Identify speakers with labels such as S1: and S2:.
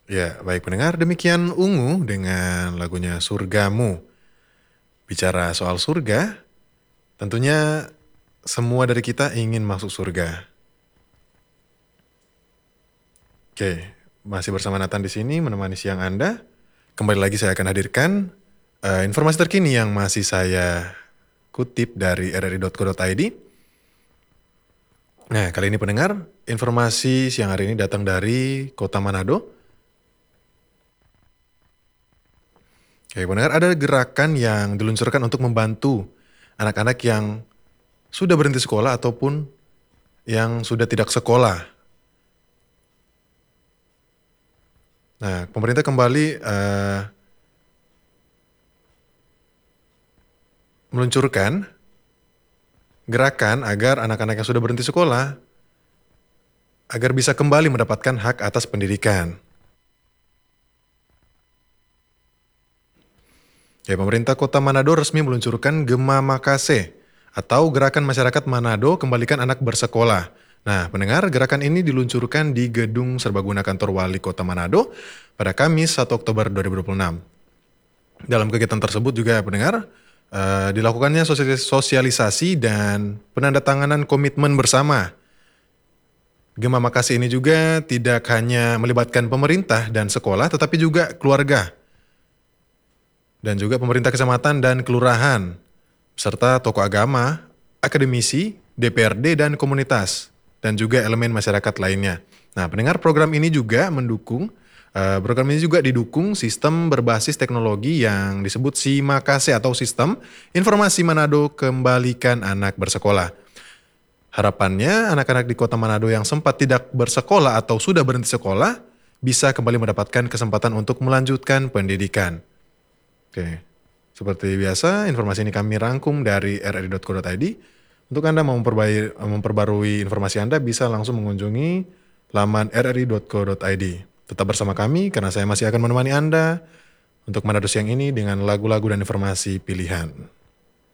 S1: Ya, baik pendengar, demikian Ungu dengan lagunya Surgamu. Bicara soal surga, tentunya semua dari kita ingin masuk surga. Oke, masih bersama Nathan di sini menemani siang Anda. Kembali lagi saya akan hadirkan informasi terkini yang masih saya kutip dari rri.co.id. Nah, kali ini pendengar, informasi siang hari ini datang dari Kota Manado. Oke, pendengar, ada gerakan yang diluncurkan untuk membantu anak-anak yang sudah berhenti sekolah ataupun yang sudah tidak sekolah. Nah, pemerintah kembali meluncurkan gerakan agar anak-anak yang sudah berhenti sekolah agar bisa kembali mendapatkan hak atas pendidikan. Ya, pemerintah Kota Manado resmi meluncurkan Gema Makase atau Gerakan Masyarakat Manado Kembalikan Anak Bersekolah. Nah, pendengar, gerakan ini diluncurkan di Gedung Serbaguna Kantor Wali Kota Manado pada Kamis 1 Oktober 2026. Dalam kegiatan tersebut juga pendengar, dilakukannya sosialisasi dan penandatanganan komitmen bersama. Gema Makasih ini juga tidak hanya melibatkan pemerintah dan sekolah, tetapi juga keluarga, dan juga pemerintah kecamatan dan kelurahan, serta tokoh agama, akademisi, DPRD, dan komunitas, dan juga elemen masyarakat lainnya. Nah, pendengar, program ini juga didukung sistem berbasis teknologi yang disebut SIMAKASE atau Sistem Informasi Manado Kembalikan Anak Bersekolah. Harapannya anak-anak di Kota Manado yang sempat tidak bersekolah atau sudah berhenti sekolah bisa kembali mendapatkan kesempatan untuk melanjutkan pendidikan. Oke, seperti biasa informasi ini kami rangkum dari rri.co.id. Untuk Anda mau memperbarui informasi Anda bisa langsung mengunjungi laman rri.co.id. Tetap bersama kami karena saya masih akan menemani Anda untuk Manado siang ini dengan lagu-lagu dan informasi pilihan.